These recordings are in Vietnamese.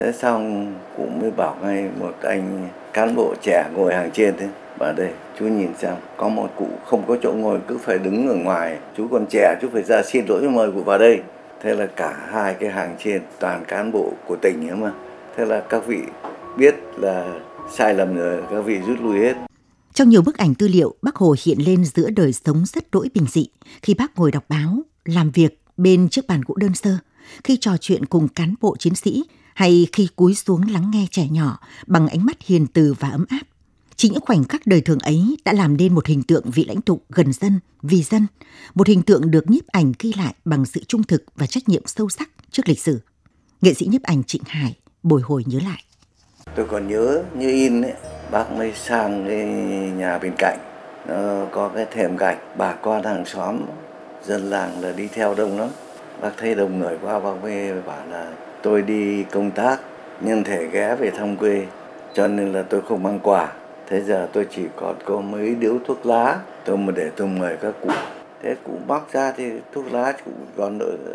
Thế xong cụ mới bảo ngay một anh cán bộ trẻ ngồi hàng trên thế, bảo đây chú nhìn xem, có một cụ không có chỗ ngồi cứ phải đứng ở ngoài, chú còn trẻ chú phải ra xin lỗi mời cụ vào đây. Thế là cả hai cái hàng trên toàn cán bộ của tỉnh ấy mà. Thế là các vị biết là sai lầm rồi, các vị rút lui hết. Trong nhiều bức ảnh tư liệu, Bác Hồ hiện lên giữa đời sống rất đỗi bình dị. Khi Bác ngồi đọc báo, làm việc bên chiếc bàn gỗ đơn sơ, khi trò chuyện cùng cán bộ chiến sĩ, hay khi cúi xuống lắng nghe trẻ nhỏ bằng ánh mắt hiền từ và ấm áp. Chính những khoảnh khắc đời thường ấy đã làm nên một hình tượng vị lãnh tụ gần dân, vì dân, một hình tượng được nhiếp ảnh ghi lại bằng sự trung thực và trách nhiệm sâu sắc trước lịch sử. Nghệ sĩ nhiếp ảnh Trịnh Hải bồi hồi nhớ lại. Tôi còn nhớ như in ấy, bác mới sang cái nhà bên cạnh, nó có cái thềm gạch, bà con hàng xóm, dân làng là đi theo đông lắm. Bác thấy đông người quá, bác mới bảo là tôi đi công tác, nhân thể ghé về thăm quê, cho nên là tôi không mang quà. Thế giờ tôi chỉ còn có mấy điếu thuốc lá, tôi mà để tôi mời các cụ. Thế cụ móc ra thì thuốc lá cụ còn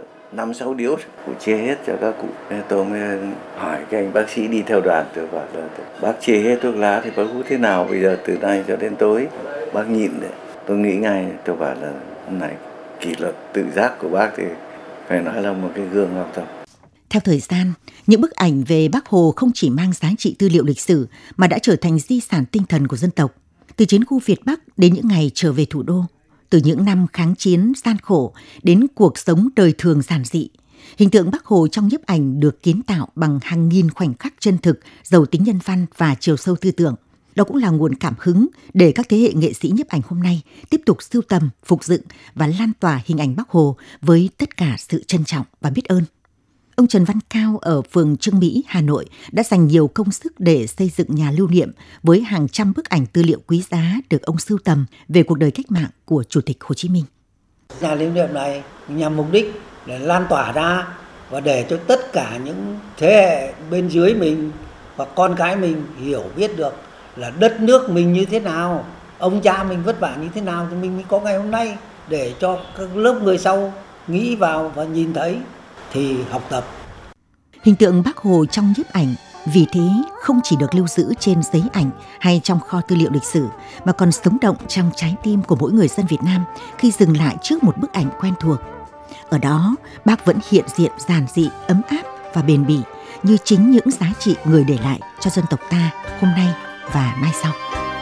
5-6 điếu, cụ chia hết cho các cụ. Thế tôi mới hỏi cái anh bác sĩ đi theo đoàn, tôi bảo là bác chia hết thuốc lá thì bác hút thế nào bây giờ từ nay cho đến tối. Bác nhịn đấy, tôi nghĩ ngay, tôi bảo là này kỷ luật tự giác của bác thì phải nói là một cái gương học tập. Theo thời gian, những bức ảnh về Bác Hồ không chỉ mang giá trị tư liệu lịch sử mà đã trở thành di sản tinh thần của dân tộc. Từ chiến khu Việt Bắc đến những ngày trở về thủ đô, từ những năm kháng chiến gian khổ đến cuộc sống đời thường giản dị, hình tượng Bác Hồ trong nhiếp ảnh được kiến tạo bằng hàng nghìn khoảnh khắc chân thực, giàu tính nhân văn và chiều sâu tư tưởng. Đó cũng là nguồn cảm hứng để các thế hệ nghệ sĩ nhiếp ảnh hôm nay tiếp tục sưu tầm, phục dựng và lan tỏa hình ảnh Bác Hồ với tất cả sự trân trọng và biết ơn. Ông Trần Văn Cao ở phường Trương Mỹ, Hà Nội đã dành nhiều công sức để xây dựng nhà lưu niệm với hàng trăm bức ảnh tư liệu quý giá được ông sưu tầm về cuộc đời cách mạng của Chủ tịch Hồ Chí Minh. Nhà lưu niệm này nhằm mục đích để lan tỏa ra và để cho tất cả những thế hệ bên dưới mình và con cái mình hiểu biết được là đất nước mình như thế nào, ông cha mình vất vả như thế nào thì mình mới có ngày hôm nay, để cho các lớp người sau nghĩ vào và nhìn thấy thì học tập. Hình tượng Bác Hồ trong nhiếp ảnh vì thế không chỉ được lưu giữ trên giấy ảnh hay trong kho tư liệu lịch sử mà còn sống động trong trái tim của mỗi người dân Việt Nam khi dừng lại trước một bức ảnh quen thuộc. Ở đó, Bác vẫn hiện diện giản dị, ấm áp và bền bỉ như chính những giá trị người để lại cho dân tộc ta hôm nay và mai sau.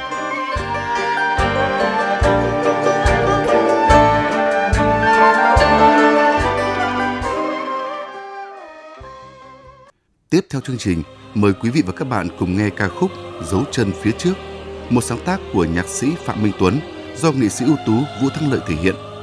Tiếp theo chương trình, mời quý vị và các bạn cùng nghe ca khúc Dấu chân phía trước, một sáng tác của nhạc sĩ Phạm Minh Tuấn do nghệ sĩ ưu tú Vũ Thăng Lợi thể hiện.